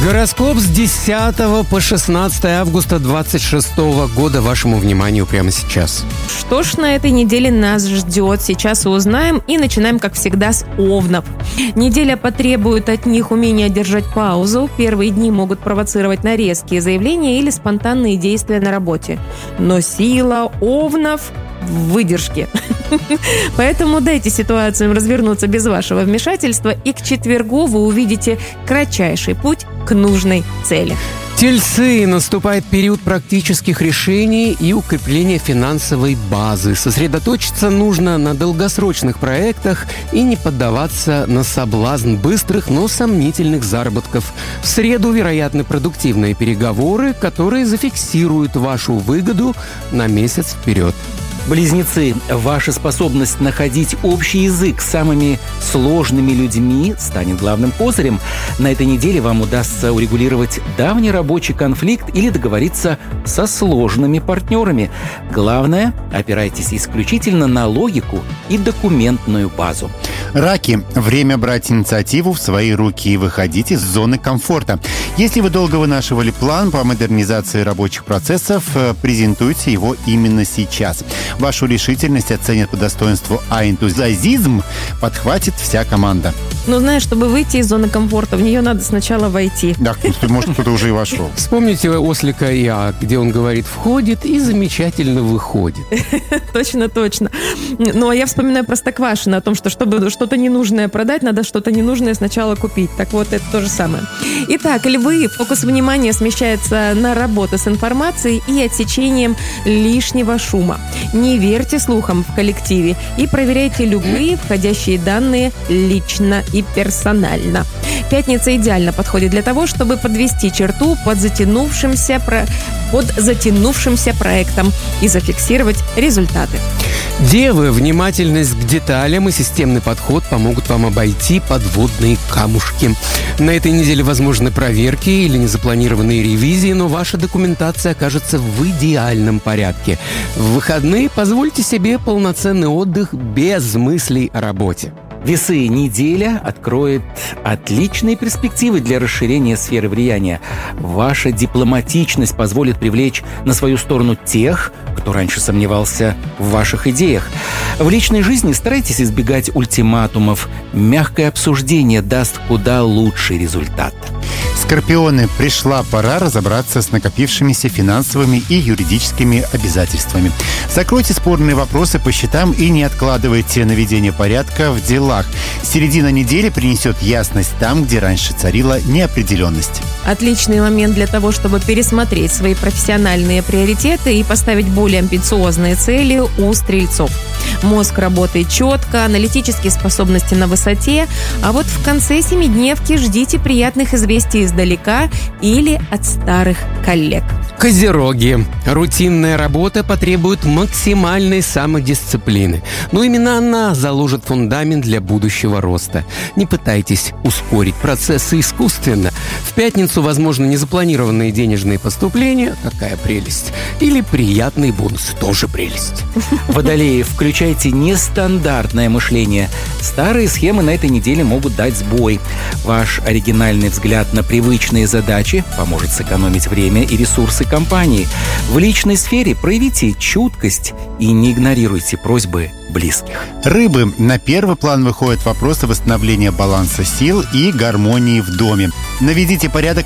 Гороскоп с 10 по 16 августа 2026 года вашему вниманию прямо сейчас. Что ж на этой неделе нас ждет? Сейчас и узнаем. И начинаем, как всегда, с овнов. Неделя потребует от них умения держать паузу. Первые дни могут провоцировать на резкие заявления или спонтанные действия на работе. Но сила овнов в выдержке. Поэтому дайте ситуациям развернуться без вашего вмешательства, и к четвергу вы увидите кратчайший путь к нужной цели. Тельцы, наступает период практических решений и укрепления финансовой базы. Сосредоточиться нужно на долгосрочных проектах и не поддаваться на соблазн быстрых, но сомнительных заработков. В среду вероятны продуктивные переговоры, которые зафиксируют вашу выгоду на месяц вперед. Близнецы, ваша способность находить общий язык с самыми сложными людьми станет главным козырем. На этой неделе вам удастся урегулировать давний рабочий конфликт или договориться со сложными партнерами. Главное, опирайтесь исключительно на логику и документную базу. Раки, время брать инициативу в свои руки и выходить из зоны комфорта. Если вы долго вынашивали план по модернизации рабочих процессов, презентуйте его именно сейчас. Вашу решительность оценят по достоинству, а энтузиазм подхватит вся команда. Но знаешь, чтобы выйти из зоны комфорта, в нее надо сначала войти. Да, может, кто-то уже и вошел. Вспомните ослика Я, где он говорит «входит» и замечательно выходит. Точно. Ну, а я вспоминаю Простоквашино о том, что чтобы что-то ненужное продать, надо что-то ненужное сначала купить. Так вот, это то же самое. Итак, львы, фокус внимания смещается на работу с информацией и отсечением лишнего шума. Не верьте слухам в коллективе и проверяйте любые входящие данные лично и персонально. Пятница идеально подходит для того, чтобы подвести черту под затянувшимся проектом и зафиксировать результаты. Девы, внимательность к деталям и системный подход помогут вам обойти подводные камушки. На этой неделе возможны проверки или незапланированные ревизии, но ваша документация окажется в идеальном порядке. В выходные позвольте себе полноценный отдых без мыслей о работе. Весы, неделя откроет отличные перспективы для расширения сферы влияния. Ваша дипломатичность позволит привлечь на свою сторону тех, кто раньше сомневался в ваших идеях. В личной жизни старайтесь избегать ультиматумов. Мягкое обсуждение даст куда лучший результат. Скорпионы, пришла пора разобраться с накопившимися финансовыми и юридическими обязательствами. Закройте спорные вопросы по счетам и не откладывайте наведение порядка в делах. Середина недели принесет ясность там, где раньше царила неопределенность. Отличный момент для того, чтобы пересмотреть свои профессиональные приоритеты и поставить более амбициозные цели у стрельцов. Мозг работает четко, аналитические способности на высоте, а вот в конце семидневки ждите приятных известий издалека или от старых коллег. Козероги. Рутинная работа потребует максимальной самодисциплины. Но именно она заложит фундамент для будущего роста. Не пытайтесь ускорить процессы искусственно. В пятницу возможны незапланированные денежные поступления, какая прелесть, или приятные бонусы, тоже прелесть. Водолеи, включайте нестандартное мышление. Старые схемы на этой неделе могут дать сбой. Ваш оригинальный взгляд на привычные задачи поможет сэкономить время и ресурсы компании. В личной сфере проявите чуткость и не игнорируйте просьбы близких. Рыбы, на первый план выходят вопросы восстановления баланса сил и гармонии в доме. Наведите порядок